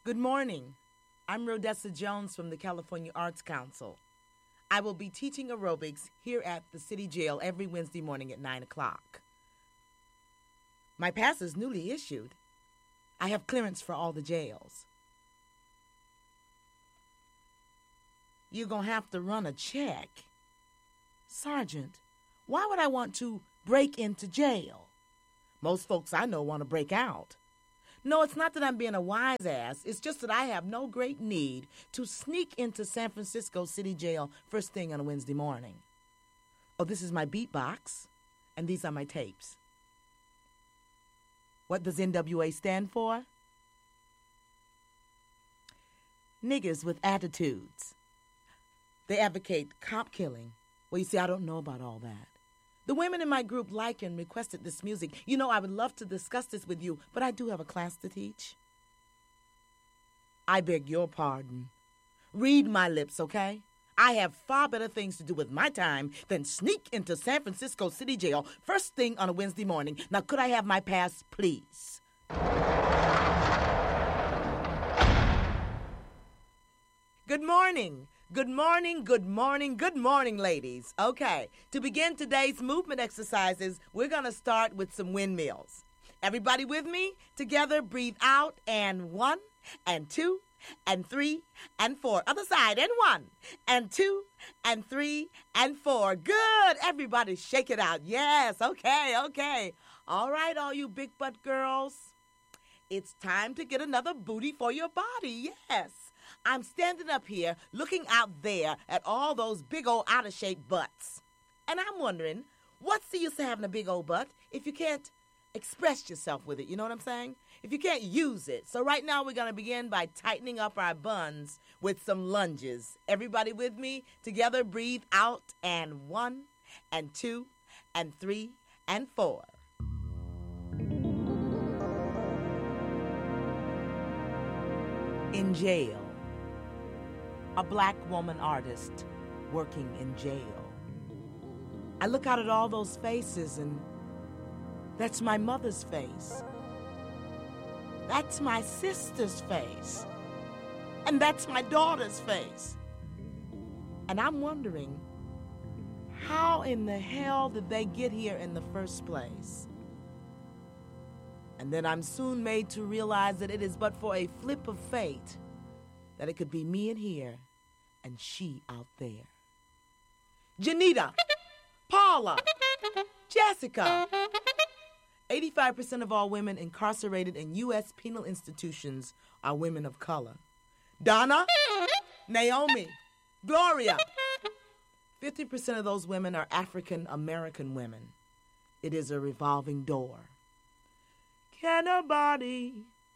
Good morning. I'm Rhodessa Jones from the California Arts Council. I will be teaching aerobics here at the City Jail every Wednesday morning at 9 o'clock. My pass is newly issued. I have clearance for all the jails. You're going to have to run a check. Sergeant, why would I want to break into jail? Most folks I know want to break out. No, it's not that I'm being a wise ass. It's just that I have no great need to sneak into San Francisco City Jail first thing on a Wednesday morning. Oh, this is my beatbox, and these are my tapes. What does NWA stand for? Niggers with attitudes. They advocate cop killing. Well, you see, I don't know about all that. The women in my group like and requested this music. You know, I would love to discuss this with you, but I do have a class to teach. I beg your pardon. Read my lips, okay? I have far better things to do with my time than sneak into San Francisco City Jail first thing on a Wednesday morning. Now, could I have my pass, please? Good morning. Good morning, good morning, good morning, ladies. Okay, to begin today's movement exercises, we're going to start with some windmills. Everybody with me? Together, breathe out, and 1, and 2, and 3, and 4. Other side, and 1, and 2, and 3, and 4. Good. Everybody shake it out. Yes, okay. All right, all you big butt girls. It's time to get another booty for your body, yes. I'm standing up here looking out there at all those big old out-of-shape butts. And I'm wondering, what's the use of having a big old butt if you can't express yourself with it, you know what I'm saying? If you can't use it. So right now we're going to begin by tightening up our buns with some lunges. Everybody with me? Together, breathe out, and 1, and 2, and 3, and 4. In jail. A black woman artist working in jail. I look out at all those faces, and that's my mother's face. That's my sister's face. And that's my daughter's face. And I'm wondering, how in the hell did they get here in the first place? And then I'm soon made to realize that it is but for a flip of fate that it could be me in here and she out there. Janita, Paula, Jessica. 85% of all women incarcerated in U.S. penal institutions are women of color. Donna, Naomi, Gloria. 50% of those women are African American women. It is a revolving door. Can a body